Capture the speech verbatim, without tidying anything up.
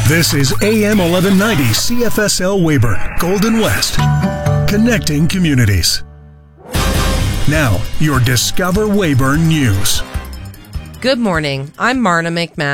This is A M eleven ninety C F S L Weyburn, Golden West, connecting communities. Now, your Discover Weyburn News. Good morning. I'm Marna McMahon.